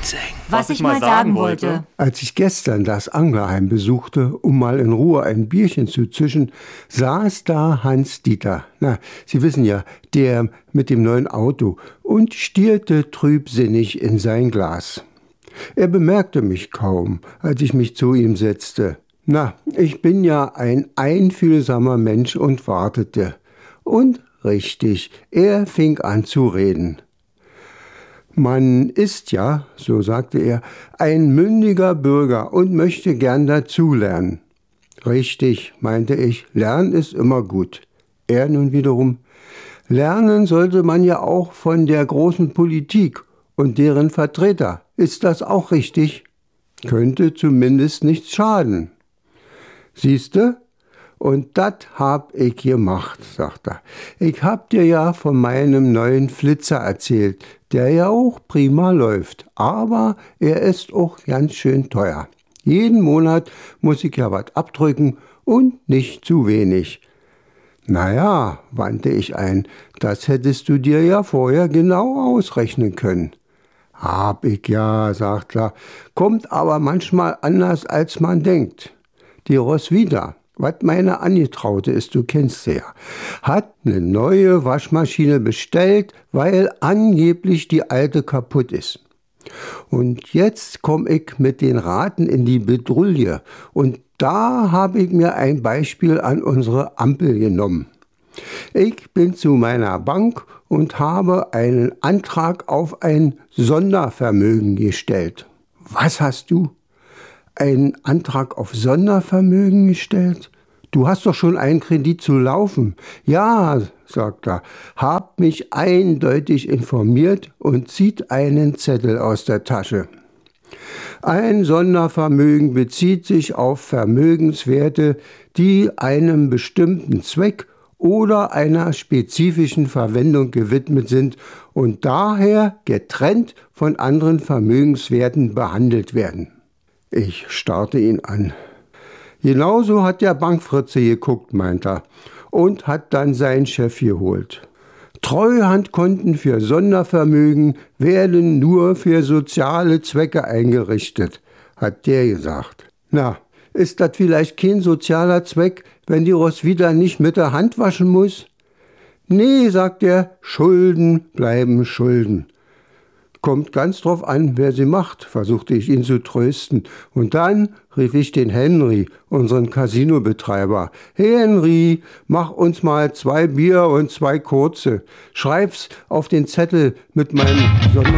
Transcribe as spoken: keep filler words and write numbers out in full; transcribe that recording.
Was ich mal sagen wollte. Als ich gestern das Anglerheim besuchte, um mal in Ruhe ein Bierchen zu zischen, saß da Hans-Dieter. Na, Sie wissen ja, der mit dem neuen Auto, und stierte trübsinnig in sein Glas. Er bemerkte mich kaum, als ich mich zu ihm setzte. Na, ich bin ja ein einfühlsamer Mensch und wartete. Und richtig, er fing an zu reden. Man ist ja, so sagte er, ein mündiger Bürger und möchte gern dazulernen. Richtig, meinte ich, Lernen ist immer gut. Er nun wiederum, lernen sollte man ja auch von der großen Politik und deren Vertreter. Ist das auch richtig? Könnte zumindest nichts schaden. Siehste? Und dat hab ich gemacht, sagt er. Ich hab dir ja von meinem neuen Flitzer erzählt, der ja auch prima läuft, aber er ist auch ganz schön teuer. Jeden Monat muss ich ja was abdrücken und nicht zu wenig. Naja, wandte ich ein, das hättest du dir ja vorher genau ausrechnen können. Hab ich ja, sagt er, kommt aber manchmal anders, als man denkt. Die Roswitha, was meine Angetraute ist, du kennst sie ja, hat eine neue Waschmaschine bestellt, weil angeblich die alte kaputt ist. Und jetzt komm ich mit den Raten in die Bedrulle und da habe ich mir ein Beispiel an unsere Ampel genommen. Ich bin zu meiner Bank und habe einen Antrag auf ein Sondervermögen gestellt. Was hast du? Einen Antrag auf Sondervermögen gestellt? Du hast doch schon einen Kredit zu laufen. Ja, sagt er, hab mich eindeutig informiert und zieht einen Zettel aus der Tasche. Ein Sondervermögen bezieht sich auf Vermögenswerte, die einem bestimmten Zweck oder einer spezifischen Verwendung gewidmet sind und daher getrennt von anderen Vermögenswerten behandelt werden. Ich starrte ihn an. Genauso hat der Bankfritze geguckt, meint er, und hat dann seinen Chef geholt. Treuhandkonten für Sondervermögen werden nur für soziale Zwecke eingerichtet, hat der gesagt. Na, ist das vielleicht kein sozialer Zweck, wenn die Roswitha nicht mit der Hand waschen muss? Nee, sagt er, Schulden bleiben Schulden. Kommt ganz drauf an, wer sie macht, versuchte ich ihn zu trösten. Und dann rief ich den Henry, unseren Casinobetreiber. Hey Henry, mach uns mal zwei Bier und zwei kurze. Schreib's auf den Zettel mit meinem Sonder